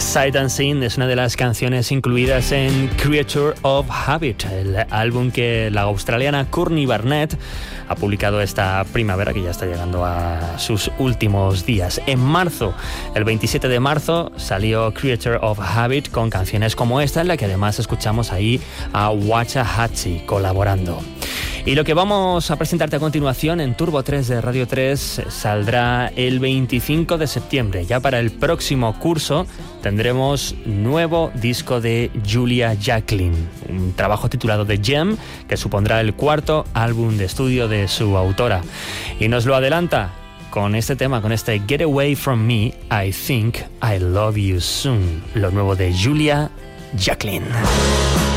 Sight Unseen es una de las canciones incluidas en Creature of Habit, el álbum que la australiana Courtney Barnett ha publicado esta primavera, que ya está llegando a sus últimos días. En marzo, el 27 de marzo, salió Creature of Habit con canciones como esta, en la que además escuchamos ahí a Waxahachie colaborando. Y lo que vamos a presentarte a continuación en Turbo 3 de Radio 3 saldrá el 25 de septiembre. Ya para el próximo curso tendremos nuevo disco de Julia Jacklin, un trabajo titulado The Gem, que supondrá el cuarto álbum de estudio de su autora. Y nos lo adelanta con este tema, con este Get Away From Me, I Think I Love You Soon, lo nuevo de Julia Jacklin.